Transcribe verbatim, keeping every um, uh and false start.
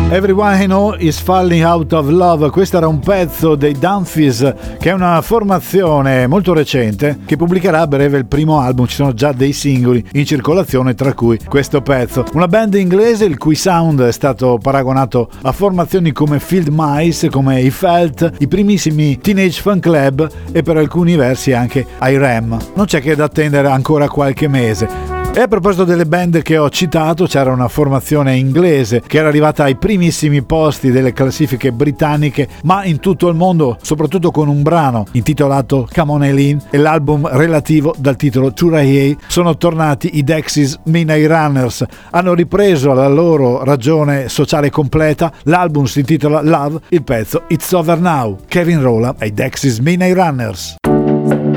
Everyone I Know Is Falling Out of Love. Questo era un pezzo dei Dumfries, che è una formazione molto recente che pubblicherà a breve il primo album. Ci sono già dei singoli in circolazione, tra cui questo pezzo. Una band inglese il cui sound è stato paragonato a formazioni come Field Mice, come i Felt, i primissimi Teenage Fan Club e per alcuni versi anche I R E M. Non c'è che da attendere ancora qualche mese. E a proposito delle band che ho citato, c'era una formazione inglese che era arrivata ai primissimi posti delle classifiche britanniche, ma in tutto il mondo, soprattutto con un brano intitolato Come On Eileen e l'album relativo dal titolo Turahieh. Sono tornati i Dexys Midnight Runners, hanno ripreso la loro ragione sociale completa, l'album si intitola Love, il pezzo It's Over Now. Kevin Rowland ai Dexys Midnight Runners.